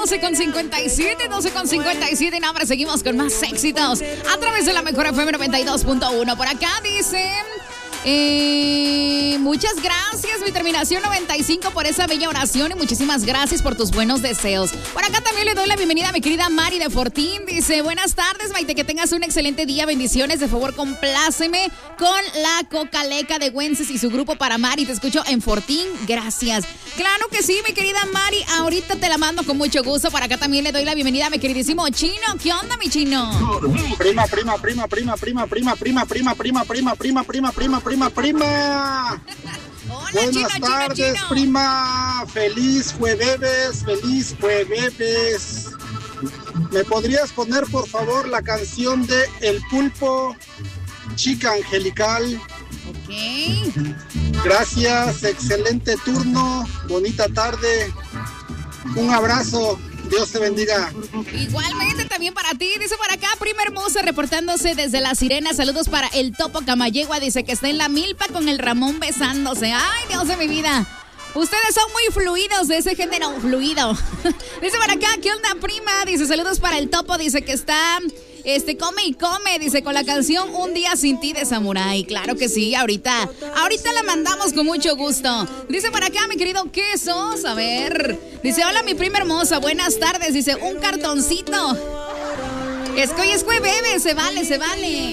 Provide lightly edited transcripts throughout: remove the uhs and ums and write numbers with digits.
12:57. Y ahora seguimos con más éxitos a través de la mejor FM 92.1. Por acá dice... muchas gracias, mi terminación 95, por esa bella oración y muchísimas gracias por tus buenos deseos. Por acá también le doy la bienvenida a mi querida Mari de Fortín. Dice, buenas tardes, Maite, que tengas un excelente día, bendiciones. De favor, compláceme con la Cocaleca de Güences y su grupo para Mari. Te escucho en Fortín, gracias. Claro que sí, mi querida Mari, ahorita te la mando con mucho gusto. Por acá también le doy la bienvenida a mi queridísimo Chino. ¿Qué onda, mi Chino? Prima. Hola, Buenas tardes, Chino. prima. Feliz jueves. ¿Me podrías poner, por favor, la canción de El Pulpo, Chica Angelical? Ok. Gracias, excelente turno, bonita tarde. Un abrazo. Dios te bendiga. Igualmente también para ti, dice por acá, prima hermosa, reportándose desde La Sirena. Saludos para el Topo Camayegua, dice que está en la milpa con el Ramón besándose. Ay, Dios de mi vida. Ustedes son muy fluidos, de ese género fluido. Dice por acá, ¿qué onda, prima? Dice, saludos para el Topo, dice que está... come y come, dice, con la canción Un Día Sin Ti de Samurai. Claro que sí, ahorita la mandamos con mucho gusto. Dice por acá, mi querido Quesos, a ver. Dice, hola, mi prima hermosa, buenas tardes. Dice, un cartoncito. Escoy, bebé, se vale. Y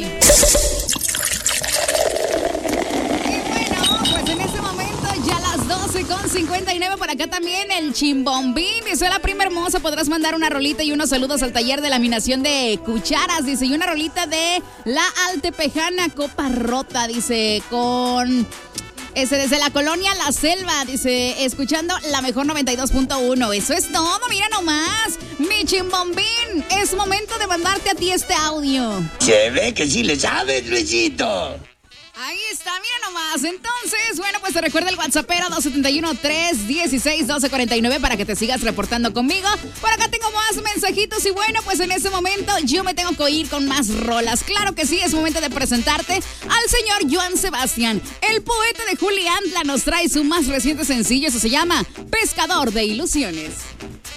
bueno, pues en este momento ya las 12:59, por acá también el Chimbombín. Dice, hola, prima hermosa, podrás mandar una rolita y unos saludos al taller de laminación de cucharas. Dice, y una rolita de la Altepejana Copa Rota. Dice, con... desde la colonia La Selva, dice, escuchando la mejor 92.1. Eso es todo, mira nomás. Mi Chimbombín, es momento de mandarte a ti este audio. Se ve que sí le sabes, Luisito. Ahí está, mira nomás. Entonces, bueno, pues te recuerda el WhatsAppero 271-316-1249 para que te sigas reportando conmigo. Por acá tengo más mensajitos y bueno, pues en este momento yo me tengo que ir con más rolas. Claro que sí, es momento de presentarte al señor Joan Sebastián. El poeta de Juliantla nos trae su más reciente sencillo, eso se llama Pescador de Ilusiones.